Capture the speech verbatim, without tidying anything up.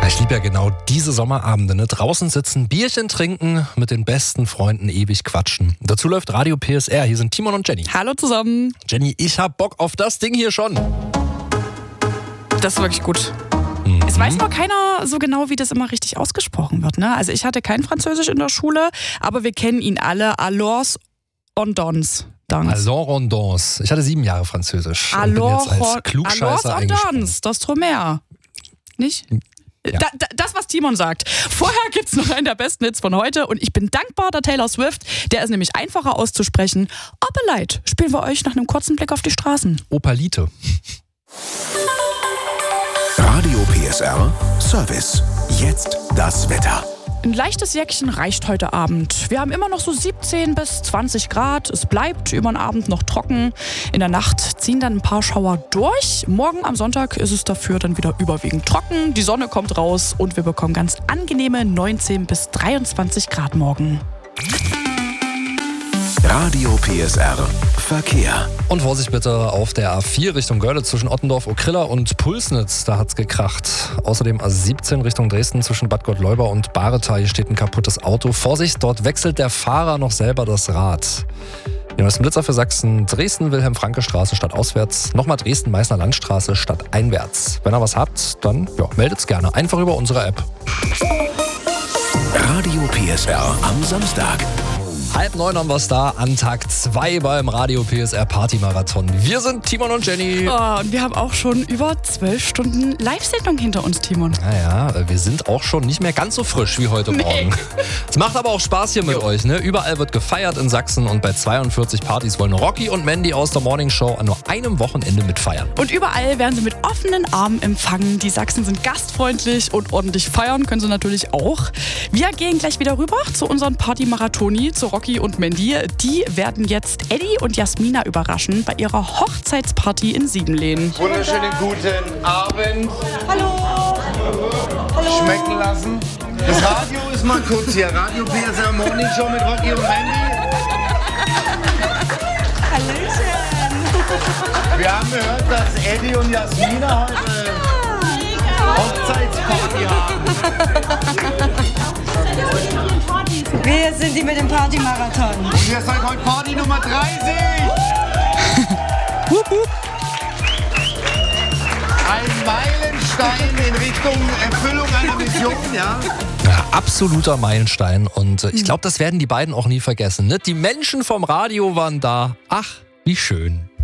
Ich liebe ja genau diese Sommerabende, ne? Draußen sitzen, Bierchen trinken, mit den besten Freunden ewig quatschen. Dazu läuft Radio P S R. Hier sind Timon und Jenny. Hallo zusammen. Jenny, ich hab Bock auf das Ding hier schon. Das ist wirklich gut. Mhm. Es weiß noch keiner so genau, wie das immer richtig ausgesprochen wird. Ne? Also ich hatte kein Französisch in der Schule, aber wir kennen ihn alle. Alors on danse. Alors on danse. Ich hatte sieben Jahre Französisch. Alors und bin jetzt als Klugscheißer on eingesprungen. danse. Das Tromer. Nicht? Ja. Da, da, das, was Timon sagt. Vorher gibt's noch einen der besten Hits von heute und ich bin dankbar der Taylor Swift. Der ist nämlich einfacher auszusprechen. Opelite spielen wir euch nach einem kurzen Blick auf die Straßen. Opalite. Radio P S R Service. Jetzt das Wetter. Ein leichtes Jäckchen reicht heute Abend. Wir haben immer noch so siebzehn bis zwanzig Grad. Es bleibt über den Abend noch trocken. In der Nacht ziehen dann ein paar Schauer durch. Morgen am Sonntag ist es dafür dann wieder überwiegend trocken. Die Sonne kommt raus und wir bekommen ganz angenehme neunzehn bis dreiundzwanzig Grad morgen. Radio P S R Verkehr. Und Vorsicht bitte auf der A vier Richtung Görlitz zwischen Ottendorf, Okrilla und Pulsnitz. Da hat's gekracht. Außerdem A siebzehn Richtung Dresden zwischen Bad Gottleuba und Baretal. Hier steht ein kaputtes Auto. Vorsicht, dort wechselt der Fahrer noch selber das Rad. Hier ist ein Blitzer für Sachsen. Dresden, Wilhelm-Franke-Straße stadtauswärts. Nochmal Dresden, Meißner Landstraße stadteinwärts. Wenn ihr was habt, dann ja, meldet's gerne. Einfach über unsere App. Radio P S R am Samstag. Halb neun haben wir es da an Tag zwei beim Radio P S R Party-Marathon. Wir sind Timon und Jenny. Oh, und wir haben auch schon über zwölf Stunden Live-Sendung hinter uns, Timon. Naja, wir sind auch schon nicht mehr ganz so frisch wie heute Nee. Morgen. Es macht aber auch Spaß hier mit Jo. euch. Ne? Überall wird gefeiert in Sachsen und bei zweiundvierzig Partys wollen Rocky und Mandy aus der Morning Show an nur einem Wochenende mitfeiern. Und überall werden sie mit offenen Armen empfangen. Die Sachsen sind gastfreundlich und ordentlich feiern können sie natürlich auch. Wir gehen gleich wieder rüber zu unseren Party-Marathoni, zu Rocky und Mandy. Die werden jetzt Eddie und Jasmina überraschen bei ihrer Hochzeitsparty in Siebenlehn. Wunderschönen guten Abend. Hallo. Hallo. Schmecken lassen. Das Radio ist mal kurz hier. Radio P S R Morning Show mit Rocky und Mandy. Hallöchen. Wir haben gehört, dass Eddie und Jasmina heute Hochzeitsparty haben. Wir sind die mit dem Party-Marathon. Und ihr seid heute Party Nummer dreißig. Ein Meilenstein in Richtung Erfüllung einer Mission, ja? Ja, absoluter Meilenstein. Und äh, ich glaube, das werden die beiden auch nie vergessen. Ne? Die Menschen vom Radio waren da. Ach, wie schön.